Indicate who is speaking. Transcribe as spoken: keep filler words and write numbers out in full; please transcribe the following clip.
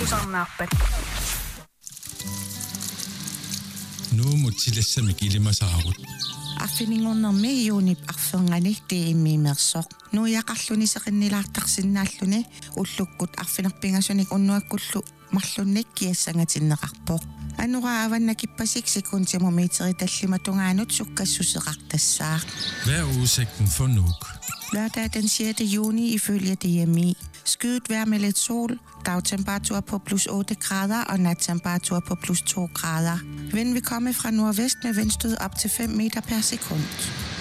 Speaker 1: tusarnaarpat
Speaker 2: nuumu tilassamik ilimasaarut
Speaker 3: Affiningornermi iunip arferngani tiimmiimersoq nuiaqarluni seqinnilaartarsinnaalluni ullukkut arfinerpingasunik unnuakkullu marlunnik kiassangatineqarpoq anura avannakipasik sekuntimumiiteri tallimatungaanut sukkassuseqartassaaq.
Speaker 2: Hvad er udsigten for Nuuk?
Speaker 3: Lørdag den sjette juni ifølge D M I. Skyet vejr med lidt sol, dagtemperatur på plus otte grader og nattemperatur på plus to grader. Vind vil komme fra nordvest med vindstød op til fem meter per sekund.